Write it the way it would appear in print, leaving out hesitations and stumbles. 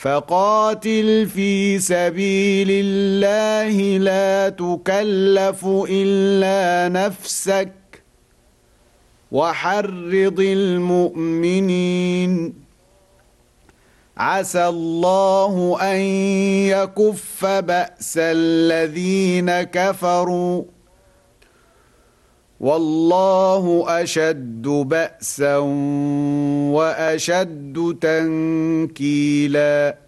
فقاتل في سبيل الله لا تكلف إلا نفسك وحرض المؤمنين عسى الله أن يكف بأس الذين كفروا والله أشد بأسا وأشد تنكيلا